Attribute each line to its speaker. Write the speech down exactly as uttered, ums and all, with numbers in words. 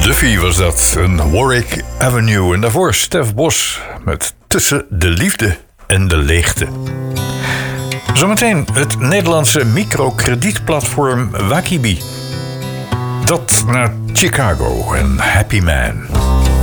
Speaker 1: Duffy was dat, een Warwick Avenue. En daarvoor Stef Bos met Tussen de Liefde en de Leegte. Zometeen het Nederlandse microkredietplatform Wakibi. Dat naar Chicago en Happy Man.